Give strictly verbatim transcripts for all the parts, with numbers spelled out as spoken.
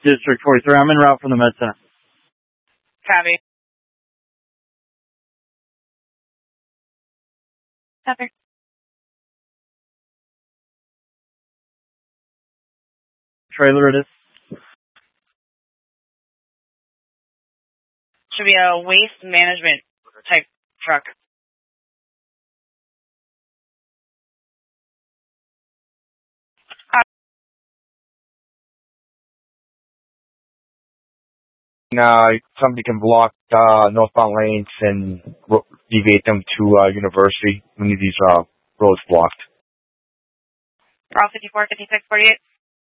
District forty-three. I'm en route from the med center. Copy. Copy. Trailer it is. Should be a waste management type truck. Uh, somebody can block uh, northbound lanes and ro- deviate them to uh, University. We need these uh, roads blocked. Route fifty-four, fifty-six, forty-eight.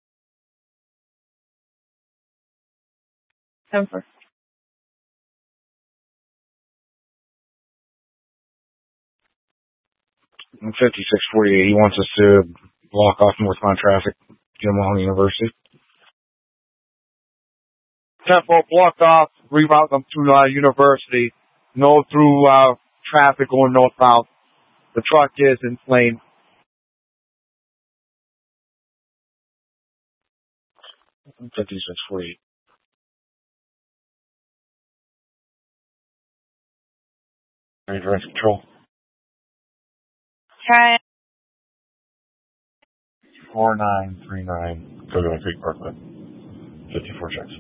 seven four. fifty-six forty-eight, he wants us to block off northbound traffic, get them along University. Tempo blocked off, reroute them to uh, University. No through uh, traffic going northbound. The truck is inflamed. fifty-six forty-eight. Reverse control. Try it. four nine three nine. Coconut Creek, Parkland. fifty-four checks.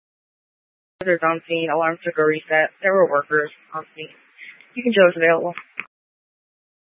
On scene, alarm took a reset. There were workers on scene. You can show us available.